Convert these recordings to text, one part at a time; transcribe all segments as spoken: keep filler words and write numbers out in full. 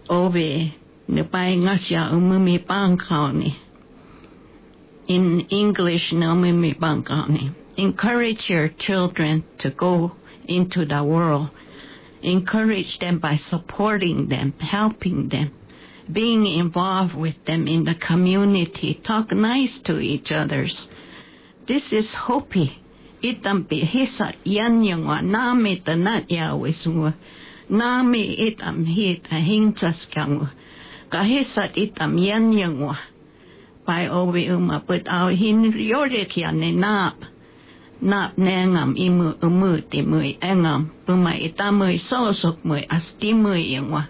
Obe Nupai Ngasya Umumi Bankani. In English, Numimi Bankani. Encourage your children to go into the world. Encourage them by supporting them, helping them, being involved with them in the community. Talk nice to each other. This is Hopi. Itam hisa yanyangwa nami tanat yawisungwa. Nami itam hita hingsas kyangwa. Kahisat itam yanyangwa. By obi uma but au hin yorik yane nap. Nap nengam imu umuti mui engam. Puma itamui sosok mui asti mui yangwa.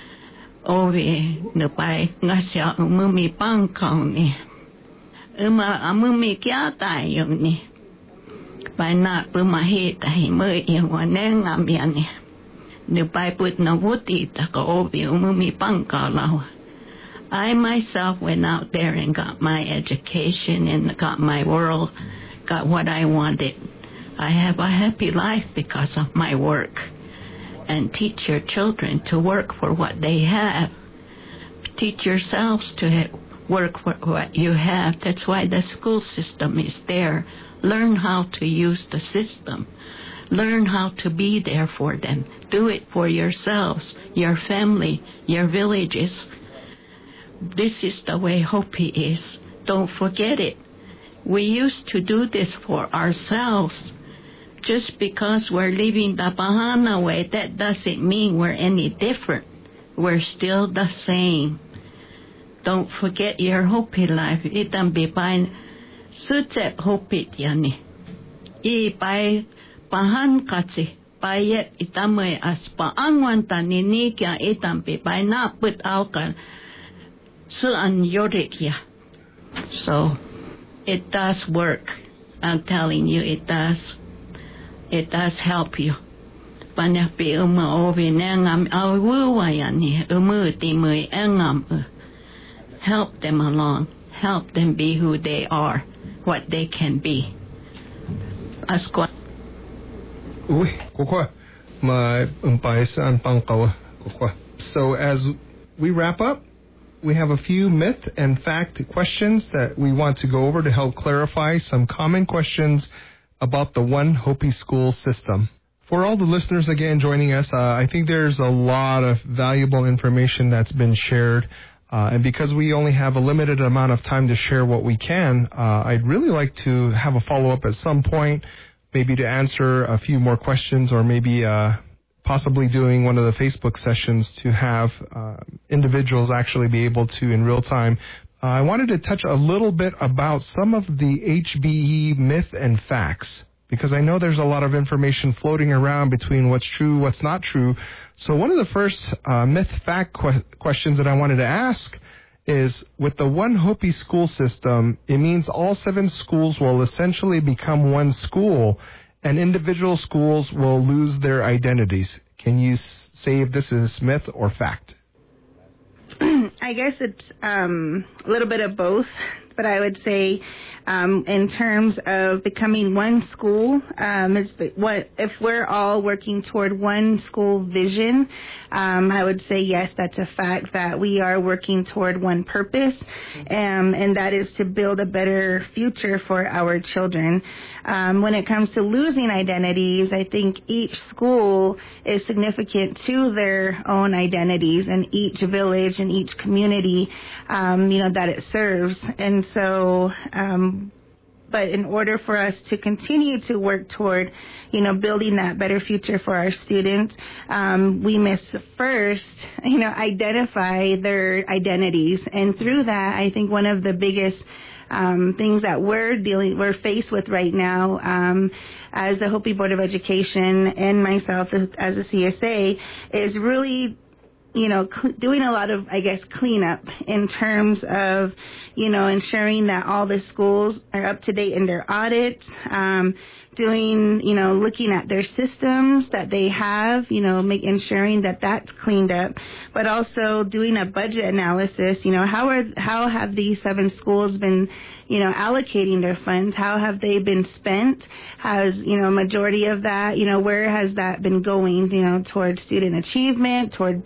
Obi nupai ngasya umumi pangkong ni. Uma amumi kiata yung ni. By not Pumahita, he may in one ambiani. The Bible no wuti taka obi umumi pankalaw. I myself went out there and got my education and got my world, got what I wanted. I have a happy life because of my work. And teach your children to work for what they have. Teach yourselves to work for what you have. That's why the school system is there. Learn how to use the system. Learn how to be there for them. Do it for yourselves, your family, your villages. This is the way Hopi is. Don't forget it. We used to do this for ourselves. Just because we're living the Bahana way, that doesn't mean we're any different. We're still the same. Don't forget your Hopi life. Itam bipain Sutset Hopit yani. I by Pahan Katsi, by yet itamwe as Paangwanta Ninikya itampi, by not put alkan Suan Yorikia. So it does work. I'm telling you, it does. It does help you. Panapi uma ovi nangam awuwayani, umuti mui engam. Help them along. Help them be who they are. What they can be. Askwa. Uy, kukwa. My umpaisan pangkawa. Kukwa. So as we wrap up, we have a few myth and fact questions that we want to go over to help clarify some common questions about the One Hopi school system. For all the listeners again joining us, uh, I think there's a lot of valuable information that's been shared. Uh, and because we only have a limited amount of time to share what we can, uh, I'd really like to have a follow-up at some point, maybe to answer a few more questions, or maybe uh, possibly doing one of the Facebook sessions to have uh, individuals actually be able to, in real time. Uh, I wanted to touch a little bit about some of the H B E myth and facts, because I know there's a lot of information floating around between what's true, what's not true. So one of the first uh, myth-fact que- questions that I wanted to ask is, with the One Hopi school system, it means all seven schools will essentially become one school, and individual schools will lose their identities. Can you s- say if this is myth or fact? I guess it's um, a little bit of both, but I would say um, in terms of becoming one school, um, is what if we're all working toward one school vision, um, I would say yes, that's a fact that we are working toward one purpose, um, and that is to build a better future for our children. Um, when it comes to losing identities, I think each school is significant to their own identities, and each village and each community, um, you know, that it serves. And so, um, but in order for us to continue to work toward, you know, building that better future for our students, um, we must first, you know, identify their identities. And through that, I think one of the biggest Um, things that we're dealing, we're faced with right now, um, as the Hopi Board of Education and myself as, as a C S A, is really, you know, cl- doing a lot of, I guess, cleanup in terms of, you know, ensuring that all the schools are up to date in their audits, um, doing, you know, looking at their systems that they have, you know, make, ensuring that that's cleaned up, but also doing a budget analysis, you know, how are, how have these seven schools been, you know, allocating their funds? How have they been spent? Has, you know, majority of that, you know, where has that been going, you know, towards student achievement, toward